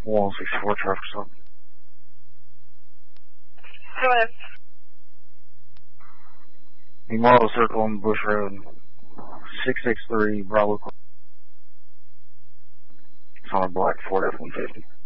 164 traffic stop. Go ahead. The model circle on Bush Road. 663 Bravo. It's on a black Ford F-150.